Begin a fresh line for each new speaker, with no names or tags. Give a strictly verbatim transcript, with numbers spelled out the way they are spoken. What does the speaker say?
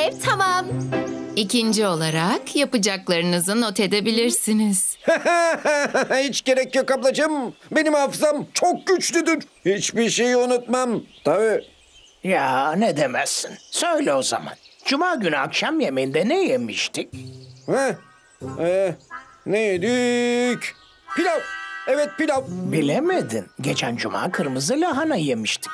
Ödev tamam.
İkinci olarak yapacaklarınızı not edebilirsiniz.
Hiç gerek yok ablacığım. Benim hafızam çok güçlüdür. Hiçbir şeyi unutmam. Tabii.
Ya ne demezsin. Söyle o zaman. Cuma günü akşam yemeğinde ne yemiştik?
Heh. Ee, ne yedik? Pilav. Evet pilav.
Bilemedin. Geçen cuma kırmızı lahana yemiştik.